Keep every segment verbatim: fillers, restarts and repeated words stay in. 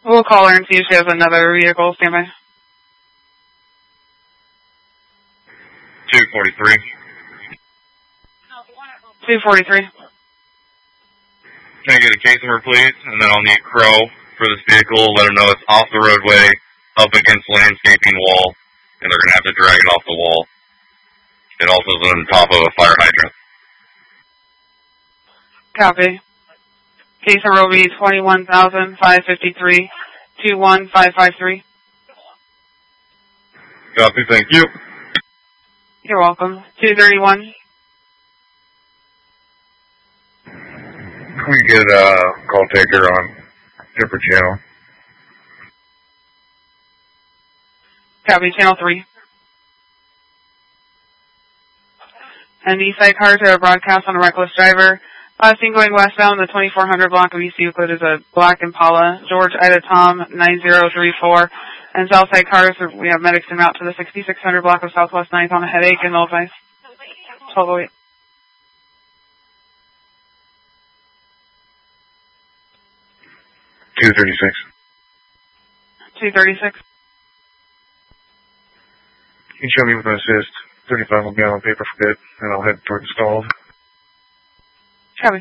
We'll call her and see if she has another vehicle standby. two forty-three. two forty-three. Can I get a case number, please? And then I'll need Crow for this vehicle. Let them know it's off the roadway, up against landscaping wall, and they're going to have to drag it off the wall. It also is on top of a fire hydrant. Copy. Case number will be twenty-one thousand five hundred fifty-three, two one five five three. Copy, thank you. You're welcome. two thirty-one. We get a uh, call taker on different channel. Copy, channel three. And the site cars are a broadcast on a reckless driver. Last seen going westbound, the twenty-four hundred block of East Euclid is a black Impala, George Ida Tom nine zero three four. And Southside cars, we have medics en route to the sixty-six hundred block of Southwest ninth on a headache and Old Vice. twelve oh eight. two thirty-six. two thirty-six. You can show me with an assist. thirty-five will be on paper for bid, and I'll head toward the stalls. Copy.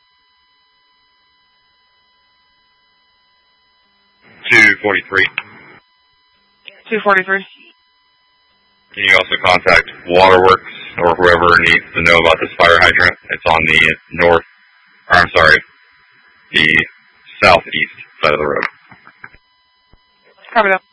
two forty-three. two forty-three. Can you also contact Waterworks or whoever needs to know about this fire hydrant? It's on the north, or I'm sorry, the southeast side of the road. Copy that.